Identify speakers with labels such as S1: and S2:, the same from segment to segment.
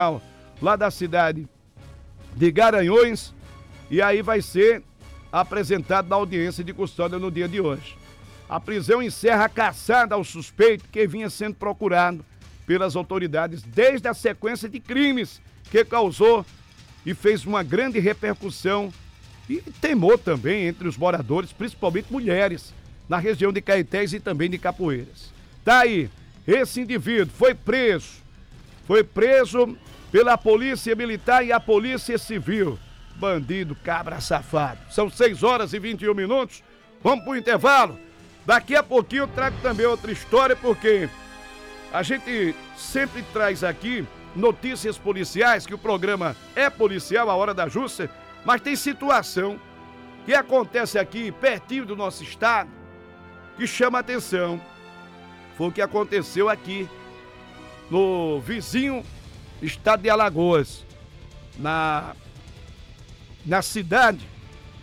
S1: lá da cidade de Garanhuns, e aí vai ser apresentado na audiência de custódia no dia de hoje. A prisão encerra a caçada ao suspeito que vinha sendo procurado pelas autoridades desde a sequência de crimes que causou e fez uma grande repercussão e temor também entre os moradores, principalmente mulheres, na região de Caetés e também de Capoeiras. Tá aí, esse indivíduo foi preso pela Polícia Militar e a Polícia Civil. Bandido, cabra safado. São 6h21. Vamos pro intervalo. Daqui a pouquinho eu trago também outra história, porque a gente sempre traz aqui notícias policiais, que o programa é policial, a Hora da Justa, mas tem situação que acontece aqui pertinho do nosso estado que chama a atenção. Foi o que aconteceu aqui no vizinho estado de Alagoas, na cidade.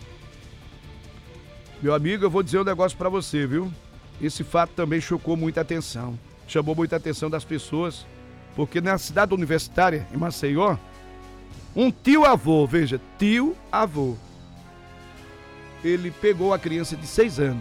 S1: Meu amigo, eu vou dizer um negócio pra você, viu? Esse fato também chocou muita atenção, chamou muita atenção das pessoas, porque na cidade universitária, em Maceió, um tio-avô, veja, tio-avô, ele pegou a criança de 6 anos.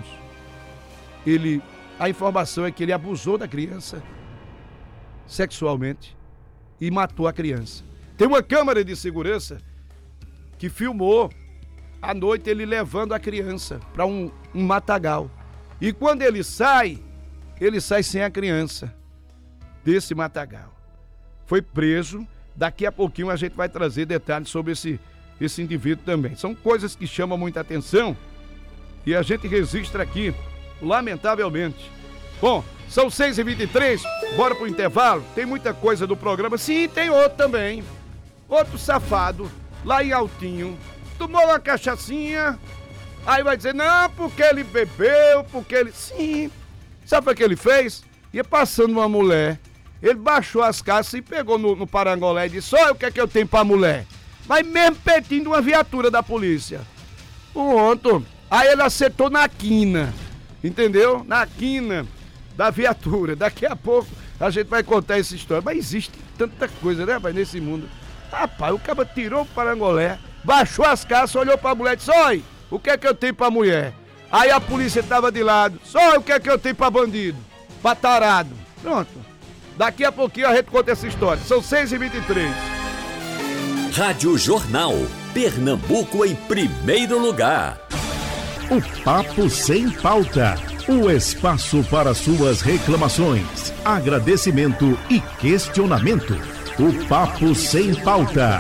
S1: A informação é que ele abusou da criança sexualmente e matou a criança. Tem uma câmera de segurança que filmou à noite ele levando a criança para um matagal. E quando ele sai sem a criança desse matagal. Foi preso. Daqui a pouquinho a gente vai trazer detalhes sobre esse indivíduo também. São coisas que chamam muita atenção e a gente registra aqui, lamentavelmente. Bom, são 6h23, bora pro intervalo. Tem muita coisa do programa. Sim, tem outro também. Outro safado, lá em Altinho, tomou uma cachaçinha, aí vai dizer, não, porque ele bebeu, porque ele... Sim, sabe o que ele fez? Ia passando uma mulher, ele baixou as calças e pegou no parangolé e disse, olha o que é que eu tenho pra mulher. Mas mesmo pertinho de uma viatura da polícia. Pronto. Aí ele acertou na quina, entendeu? Na quina da viatura. Daqui a pouco a gente vai contar essa história. Mas existe tanta coisa, né, rapaz, nesse mundo. Rapaz, o cara tirou o parangolé, baixou as calças, olhou pra mulher e disse, olha, o que é que eu tenho pra mulher? Aí a polícia tava de lado, olha o que é que eu tenho pra bandido, pra tarado. Pronto. Daqui a pouquinho a gente conta essa história. São 6h23.
S2: Rádio Jornal, Pernambuco em primeiro lugar.
S3: O Papo Sem Pauta. O espaço para suas reclamações, agradecimento e questionamento. O Papo Sem Pauta.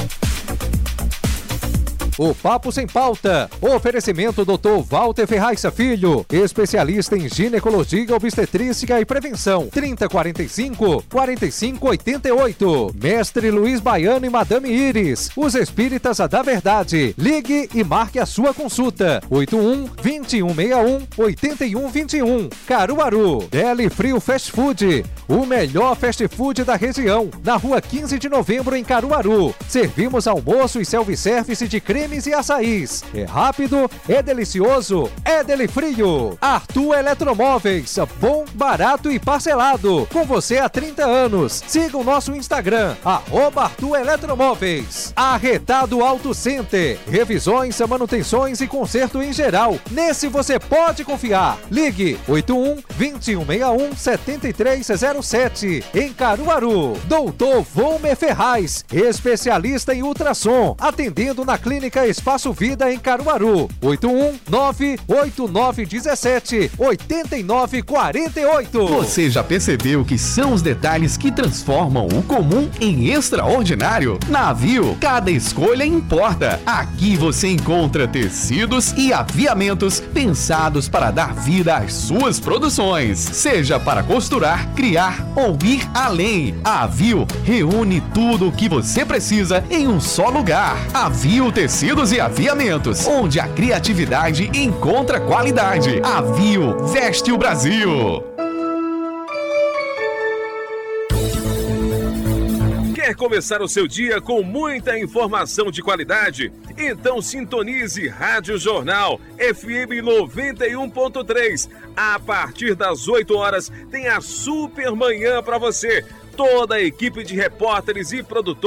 S4: O Papo Sem Pauta. Oferecimento Dr. Walter Ferraz Filho, especialista em ginecologia, obstetrícia e prevenção. 3045-4588. Mestre Luiz Baiano e Madame Iris, os espíritas da verdade. Ligue e marque a sua consulta. 81-2161-8121. Caruaru. Deli Frio Fast Food, o melhor fast food da região. Na rua 15 de novembro, em Caruaru. Servimos almoço e self-service de cremes e açaís. É rápido, é delicioso, é Deli Frio. Arthur Eletromóveis, bom, barato e parcelado. Com você há 30 anos. Siga o nosso Instagram, @Arthur Eletromóveis. Arretado Auto Center. Revisões, manutenções e conserto em geral. Nesse você pode confiar. Ligue 81-2161-7307. Em Caruaru. Doutor Volmer Ferraz, especialista em ultrassom. Atendendo na Clínica Espaço Vida em Caruaru. 81-98917-8948.
S5: Você já percebeu que são os detalhes que transformam o comum em extraordinário? Na Avio, cada escolha importa. Aqui você encontra tecidos e aviamentos pensados para dar vida às suas produções. Seja para costurar, criar ou ir além. A Avio reúne tudo o que você precisa em um só lugar. Avio Tecidos e Aviamentos, onde a criatividade encontra qualidade. Avio veste o Brasil.
S6: Quer começar o seu dia com muita informação de qualidade? Então sintonize Rádio Jornal FM 91.3. A partir das 8 horas tem a super manhã para você, toda a equipe de repórteres e produtores